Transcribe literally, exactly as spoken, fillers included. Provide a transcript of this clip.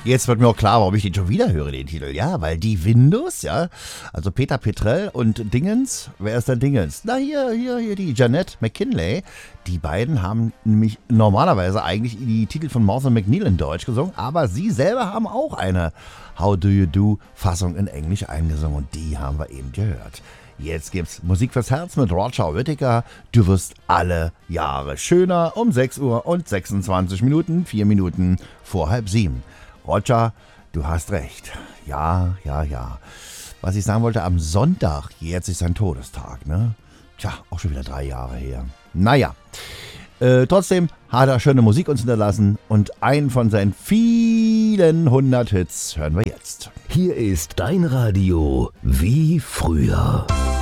Jetzt wird mir auch klar, warum ich den schon wieder höre, den Titel. Ja, weil die Windows, ja, also Peter Petrell und Dingens, wer ist denn Dingens? Na hier, hier, hier, die Jeanette McKinley. Die beiden haben nämlich normalerweise eigentlich die Titel von Martha McNeil in Deutsch gesungen, aber sie selber haben auch eine How Do You Do Fassung in Englisch eingesungen und die haben wir eben gehört. Jetzt gibt's Musik fürs Herz mit Roger Whittaker. Du wirst alle Jahre schöner um sechs Uhr und sechsundzwanzig Minuten, vier Minuten vor halb sieben. Roger, du hast recht. Ja, ja, ja. Was ich sagen wollte, am Sonntag jährt sich sein Todestag, ne? Tja, auch schon wieder drei Jahre her. Naja, äh, trotzdem hat er schöne Musik uns hinterlassen und einen von seinen vielen hundert Hits hören wir jetzt. Hier ist dein Radio wie früher.